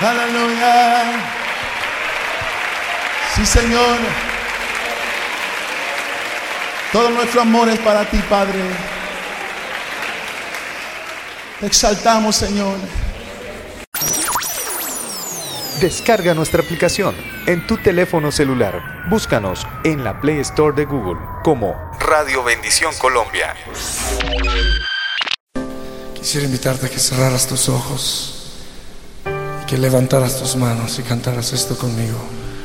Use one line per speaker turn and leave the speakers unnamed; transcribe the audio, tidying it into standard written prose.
Aleluya. Sí, Señor. Todo nuestro amor es para ti, Padre. Te exaltamos, Señor.
Descarga nuestra aplicación en tu teléfono celular. Búscanos en la Play Store de Google como Radio Bendición Colombia.
Quisiera invitarte a que cerraras tus ojos y que levantaras tus manos y cantaras esto conmigo.